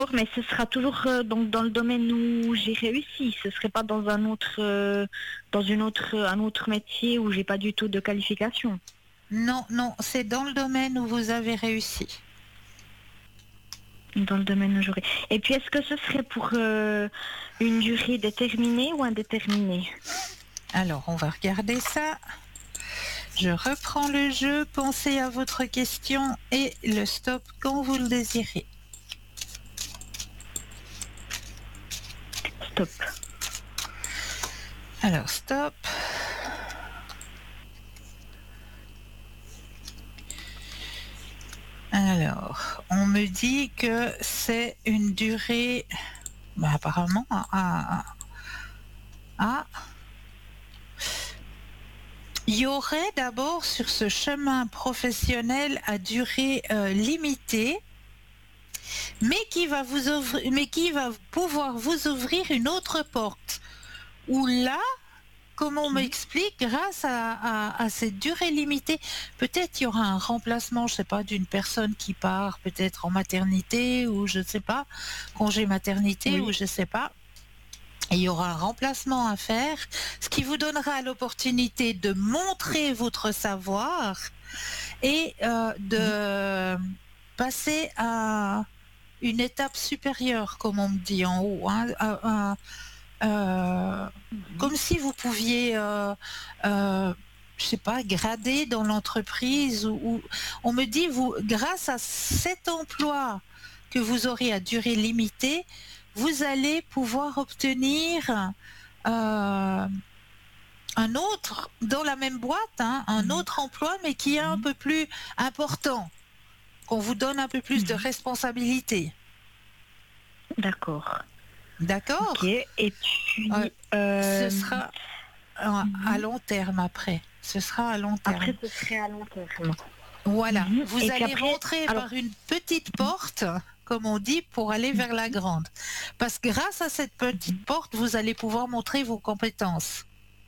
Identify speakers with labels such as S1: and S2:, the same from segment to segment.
S1: mais ce sera toujours donc dans le domaine où j'ai réussi. Ce serait pas dans un autre, un autre métier où j'ai pas du tout de qualification.
S2: Non, non, c'est dans le domaine où vous avez réussi.
S1: Dans le domaine où j'aurais. Et puis, est-ce que ce serait pour une durée déterminée ou indéterminée?
S2: Alors, on va regarder ça. Je reprends le jeu, pensez à votre question et le stop quand vous le désirez.
S1: Stop.
S2: Alors, stop. Alors, on me dit que c'est une durée, apparemment, il y aurait d'abord sur ce chemin professionnel à durée limitée, mais qui va pouvoir vous ouvrir une autre porte. Où là, comme on m'explique, grâce à cette durée limitée, peut-être il y aura un remplacement, je ne sais pas, d'une personne qui part peut-être en maternité ou je ne sais pas, congé maternité ou je ne sais pas. Et il y aura un remplacement à faire, ce qui vous donnera l'opportunité de montrer votre savoir et de passer à une étape supérieure, comme on me dit en haut, hein, comme si vous pouviez, je sais pas, grader dans l'entreprise. Ou on me dit, vous, grâce à cet emploi que vous aurez à durée limitée, vous allez pouvoir obtenir un autre, dans la même boîte, hein, un autre emploi, mais qui est un peu plus important, qu'on vous donne un peu plus de responsabilité.
S1: D'accord.
S2: D'accord.
S1: Ok. Et puis,
S2: ce sera à long terme après. Ce sera à long terme.
S1: Après, ce serait à long terme.
S2: Voilà. Vous
S1: Et
S2: allez
S1: puis après,
S2: rentrer par une petite porte, comme on dit, pour aller vers la grande. Parce que grâce à cette petite porte, vous allez pouvoir montrer vos compétences.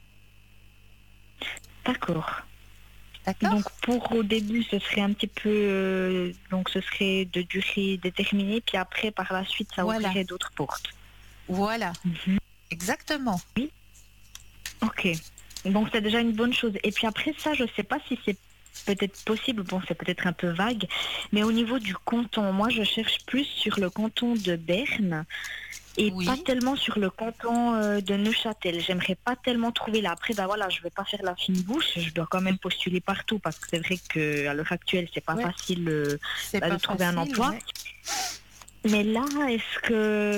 S1: D'accord.
S2: D'accord.
S1: Donc pour au début, ce serait un petit peu, donc ce serait de durée déterminée, puis après par la suite, ça ouvrirait d'autres portes.
S2: Voilà. Exactement.
S1: Oui. Ok. Donc c'est déjà une bonne chose. Et puis après ça, je sais pas si c'est peut-être possible. Bon, c'est peut-être un peu vague, mais au niveau du canton, moi je cherche plus sur le canton de Berne. Et pas tellement sur le canton de Neuchâtel. J'aimerais pas tellement trouver là. Après, ben voilà, je vais pas faire la fine bouche. Je dois quand même postuler partout parce que c'est vrai qu'à l'heure actuelle, c'est pas facile de trouver un emploi. Ouais. Mais là, est-ce que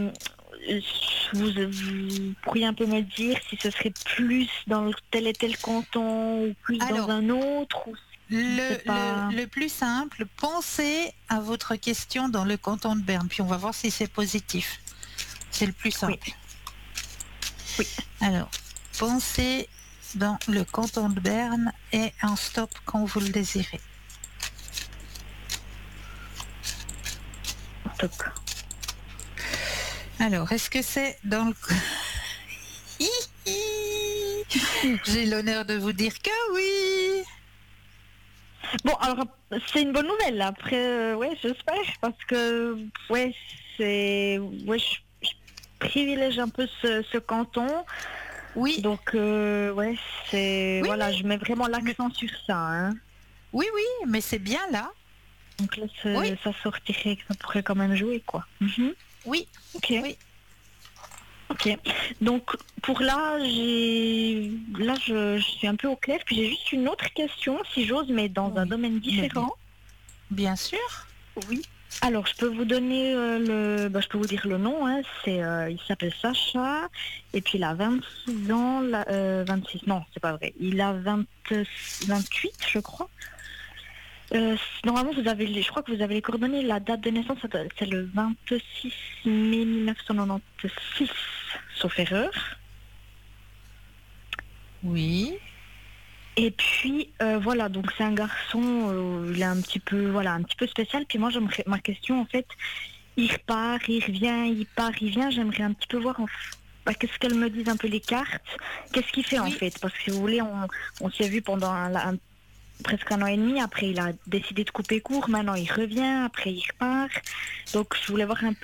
S1: vous pourriez un peu me dire si ce serait plus dans tel et tel canton ou plus dans un autre ou...
S2: Le plus simple, pensez à votre question dans le canton de Berne, puis on va voir si c'est positif. C'est le plus simple.
S1: Oui.
S2: Alors, pensez dans le canton de Berne et un stop quand vous le désirez.
S1: Stop.
S2: Alors, est-ce que c'est dans le... J'ai l'honneur de vous dire que oui.
S1: Bon, alors, c'est une bonne nouvelle. Après, ouais, j'espère, parce que, ouais, c'est... Ouais, je privilège un peu ce canton.
S2: Oui.
S1: Donc, ouais, c'est...
S2: Oui,
S1: voilà, je mets vraiment l'accent sur ça, hein.
S2: Oui, oui, mais c'est bien là.
S1: Donc là, ça sortirait, ça pourrait quand même jouer, quoi.
S2: Oui.
S1: Ok.
S2: Oui.
S1: Ok. Donc, pour là, je suis un peu au clair. Puis j'ai juste une autre question, si j'ose, mais dans un domaine différent.
S2: Bien sûr.
S1: Oui. Alors, je peux vous donner je peux vous dire le nom. Hein. Il s'appelle Sacha. Et puis, il a 26 ans. 26, non, c'est pas vrai. Il a 28, je crois. Normalement, je crois que vous avez les coordonnées. La date de naissance, c'est le 26 mai 1996, sauf erreur.
S2: Oui.
S1: Et puis voilà, donc c'est un garçon, il est un petit peu spécial. Puis moi, ma question en fait, il repart, il revient, il part, il vient. J'aimerais un petit peu voir qu'est-ce qu'elles me disent un peu les cartes. Qu'est-ce qu'il fait en fait? Parce que si vous voulez, on s'est vu pendant presque un an et demi. Après, il a décidé de couper court. Maintenant, il revient. Après, il repart. Donc, je voulais voir un